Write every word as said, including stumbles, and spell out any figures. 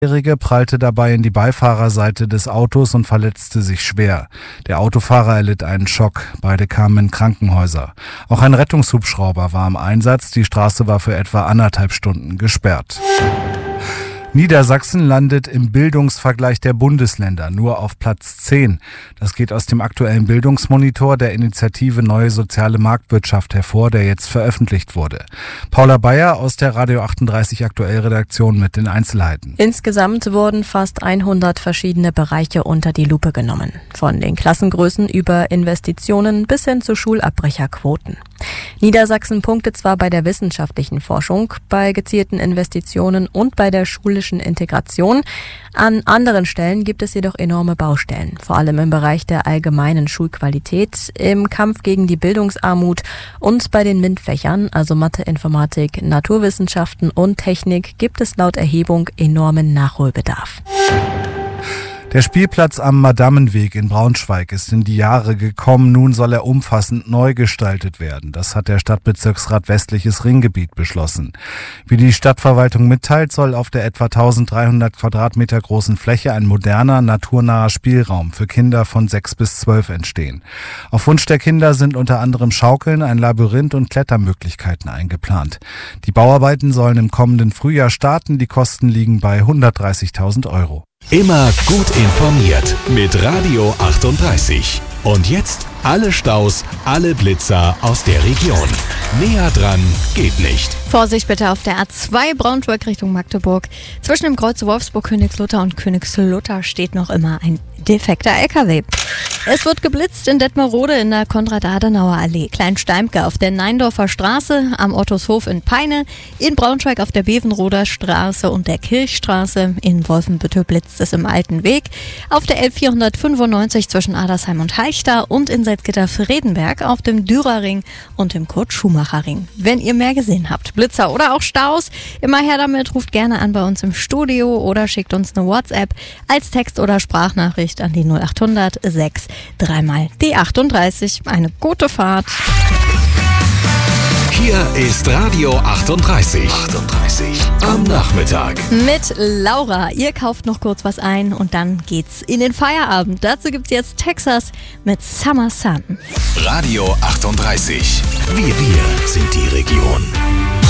Jährige prallte dabei in die Beifahrerseite des Autos und verletzte sich schwer. Der Autofahrer erlitt einen Schock. Beide kamen in Krankenhäuser. Auch ein Rettungshubschrauber war im Einsatz. Die Straße war für etwa anderthalb Stunden gesperrt. Niedersachsen landet im Bildungsvergleich der Bundesländer nur auf Platz zehn. Das geht aus dem aktuellen Bildungsmonitor der Initiative Neue Soziale Marktwirtschaft hervor, der jetzt veröffentlicht wurde. Paula Bayer aus der Radio achtunddreißig Aktuell-Redaktion mit den Einzelheiten. Insgesamt wurden fast hundert verschiedene Bereiche unter die Lupe genommen. Von den Klassengrößen über Investitionen bis hin zu Schulabbrecherquoten. Niedersachsen punktet zwar bei der wissenschaftlichen Forschung, bei gezielten Investitionen und bei der schulischen Integration. An anderen Stellen gibt es jedoch enorme Baustellen, vor allem im Bereich der allgemeinen Schulqualität, im Kampf gegen die Bildungsarmut und bei den MINT-Fächern, also Mathe, Informatik, Naturwissenschaften und Technik, gibt es laut Erhebung enormen Nachholbedarf. Der Spielplatz am Madamenweg in Braunschweig ist in die Jahre gekommen. Nun soll er umfassend neu gestaltet werden. Das hat der Stadtbezirksrat Westliches Ringgebiet beschlossen. Wie die Stadtverwaltung mitteilt, soll auf der etwa dreizehnhundert Quadratmeter großen Fläche ein moderner, naturnaher Spielraum für Kinder von sechs bis zwölf entstehen. Auf Wunsch der Kinder sind unter anderem Schaukeln, ein Labyrinth und Klettermöglichkeiten eingeplant. Die Bauarbeiten sollen im kommenden Frühjahr starten. Die Kosten liegen bei hundertdreißigtausend Euro. Immer gut informiert mit Radio achtunddreißig. Und jetzt alle Staus, alle Blitzer aus der Region. Näher dran geht nicht. Vorsicht bitte auf der A zwei Braunschweig Richtung Magdeburg. Zwischen dem Kreuz Wolfsburg-Königslutter und Königslutter steht noch immer ein defekter L K W. Es wird geblitzt in Detmerode in der Konrad-Adenauer-Allee, Kleinsteimke auf der Neindorfer Straße, am Ottoshöf in Peine, in Braunschweig auf der Bevenroder Straße und der Kirchstraße, in Wolfenbüttel blitzt es im Alten Weg, auf der L vierhundertfünfundneunzig zwischen Adersheim und Heichter und in Salzgitter-Fredenberg auf dem Dürerring und dem Kurt-Schumacher-Ring. Wenn ihr mehr gesehen habt, Blitzer oder auch Staus, immer her damit, ruft gerne an bei uns im Studio oder schickt uns eine WhatsApp als Text- oder Sprachnachricht an die null achthundert sechs dreimal die achtunddreißig. Eine gute Fahrt. Hier ist Radio achtunddreißig. achtunddreißig am Nachmittag. Mit Laura. Ihr kauft noch kurz was ein und dann geht's in den Feierabend. Dazu gibt's jetzt Texas mit Summer Sun. Radio achtunddreißig. Wir, wir sind die Region.